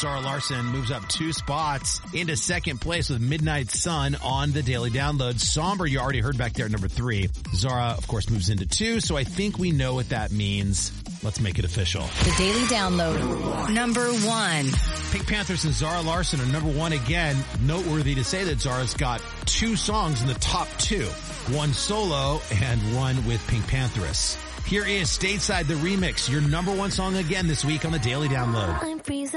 Zara Larsson moves up 2 spots into second place with Midnight Sun on the Daily Download. Somber, you already heard back there at number 3. Zara, of course, moves into 2, so I think we know what that means. Let's make it official. The Daily Download, number 1. Pink Panthers and Zara Larsson are number 1 again. Noteworthy to say that Zara's got 2 songs in the top 2. 1 solo and 1 with Pink Pantheress. Here is Stateside, the remix, your number 1 song again this week on the Daily Download.